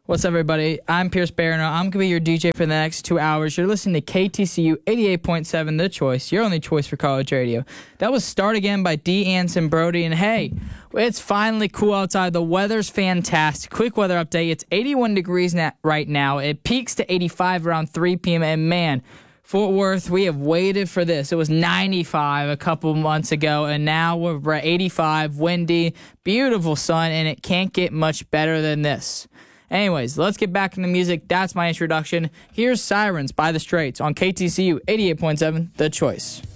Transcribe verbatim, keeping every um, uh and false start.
What's up, everybody? I'm Pierce Barano. I'm going to be your D J for the next two hours. You're listening to K T C U eighty-eight point seven, The Choice, your only choice for college radio. That was Start Again by D. Anson Brody. And hey, it's finally cool outside. The weather's fantastic. Quick weather update. It's eighty-one degrees na- right now. It peaks to eighty-five around three p.m. And man, Fort Worth, we have waited for this. It was ninety-five a couple months ago, and now we're at eighty-five, windy, beautiful sun, and it can't get much better than this. Anyways, let's get back into music. That's my introduction. Here's Sirens by The Straits on K T C U eighty-eight point seven, The Choice.